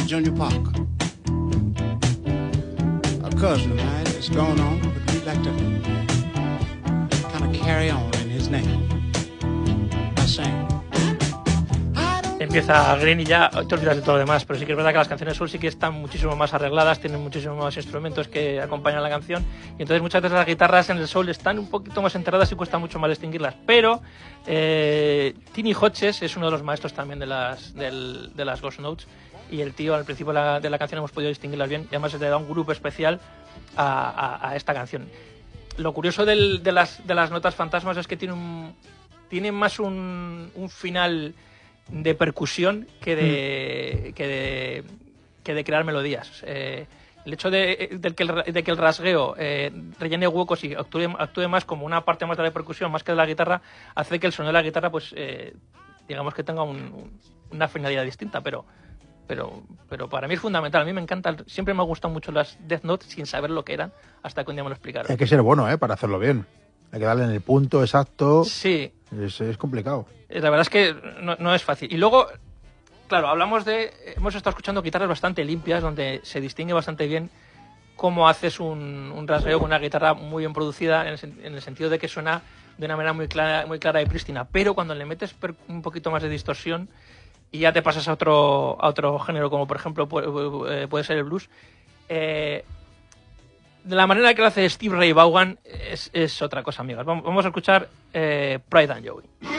Junior Parker. A cousin of mine is gone on, but we'd like to kind of carry on in his name. I sang. Empieza Green y ya te olvidas de todo lo demás, pero sí que es verdad que las canciones soul sí que están muchísimo más arregladas, tienen muchísimos más instrumentos que acompañan la canción, y entonces muchas veces las guitarras en el soul están un poquito más enterradas y cuesta mucho más distinguirlas, pero Tiny Hodges es uno de los maestros también de las Ghost Notes, y el tío al principio de la canción hemos podido distinguirlas bien, y además le da un grupo especial a esta canción. Lo curioso de las notas fantasmas es que tiene más un final de percusión que de crear melodías. El hecho de que el rasgueo rellene huecos y actúe más como una parte más de la percusión más que de la guitarra, hace que el sonido de la guitarra pues digamos que tenga una finalidad distinta, pero para mí es fundamental. A mí me encanta, siempre me han gustado mucho las Death Note sin saber lo que eran, hasta que un día me lo explicaron. Hay que ser bueno, para hacerlo bien. Hay que darle en el punto exacto. Sí. Es complicado. La verdad es que no es fácil. Y luego, claro, hemos estado escuchando guitarras bastante limpias, donde se distingue bastante bien cómo haces un rasgueo con una guitarra muy bien producida, en el sentido de que suena de una manera muy clara y prístina. Pero cuando le metes un poquito más de distorsión y ya te pasas a otro género, como por ejemplo puede ser el blues, de la manera que lo hace Steve Ray Vaughan es otra cosa, amigas. Vamos a escuchar Pride and Joy.